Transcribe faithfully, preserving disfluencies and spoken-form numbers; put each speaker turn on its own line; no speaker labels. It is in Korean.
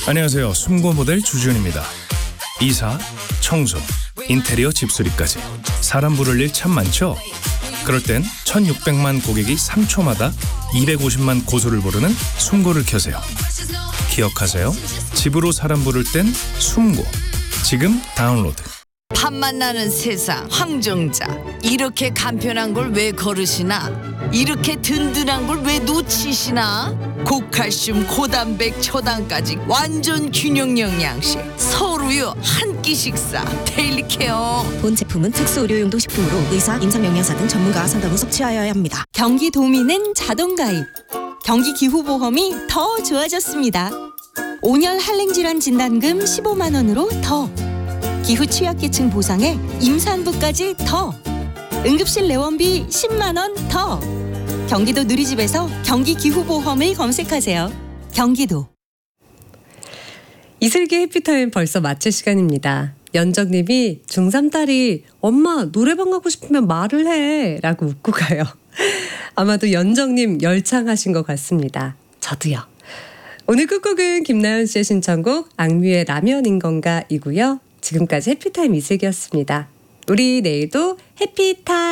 안녕하세요. 숨고 모델 주준입니다. 이사, 청소, 인테리어 집수리까지 사람 부를 일 참 많죠? 그럴 땐 천육백만 고객이 삼 초마다 이백오십만 고소를 부르는 숨고를 켜세요. 기억하세요. 집으로 사람 부를 땐 숨고. 지금 다운로드.
밥만 나는 세상 황정자, 이렇게 간편한 걸 왜 거르시나? 이렇게 든든한 걸 왜 놓치시나? 고칼슘 고단백 초당까지 완전 균형 영양식 서울우유 한 끼 식사 데일리 케어.
본 제품은 특수 의료용도 식품으로 의사, 임상영양사 등 전문가와 상담 후 섭취하여야 합니다.
경기도민은 자동가입, 경기기후보험이 더 좋아졌습니다. 온열 한랭질환 진단금 십오만 원으로 더, 기후 취약계층 보상에 임산부까지 더, 응급실 내원비 십만 원 더. 경기도 누리집에서 경기기후보험을 검색하세요. 경기도.
이슬기 해피타임 벌써 마칠 시간입니다. 연정님이 중삼 딸이 엄마 노래방 가고 싶으면 말을 해 라고 웃고 가요. 아마도 연정님 열창하신 것 같습니다. 저도요. 오늘 끝곡은 김나연 씨의 신청곡 악뮤의 라면인 건가 이고요. 지금까지 해피타임 이슬기였습니다. 우리 내일도 해피타임.